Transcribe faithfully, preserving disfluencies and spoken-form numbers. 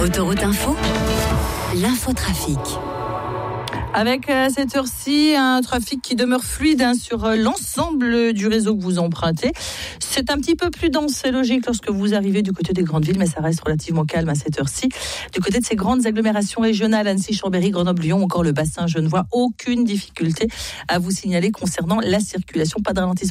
Autoroute Info, l'infotrafic. Avec à cette heure-ci un trafic qui demeure fluide hein, sur l'ensemble du réseau que vous empruntez. C'est un petit peu plus dense, c'est logique lorsque vous arrivez du côté des grandes villes, mais ça reste relativement calme à cette heure-ci. Du côté de ces grandes agglomérations régionales, Annecy, Chambéry, Grenoble, Lyon, encore le bassin genevois, aucune difficulté à vous signaler concernant la circulation. Pas de ralentissement